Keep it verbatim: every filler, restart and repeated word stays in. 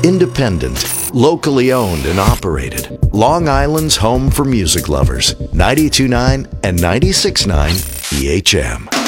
Independent, locally owned and operated. Long Island's home for music lovers. ninety-two point nine and ninety-six point nine E H M.